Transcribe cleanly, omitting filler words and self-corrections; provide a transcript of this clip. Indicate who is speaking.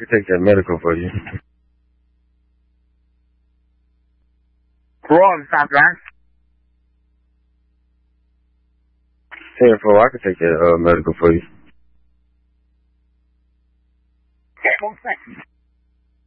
Speaker 1: can take that medical for you.
Speaker 2: Ron, stop that.
Speaker 1: 10-4, I can take that medical for you.
Speaker 2: Okay, 1 second.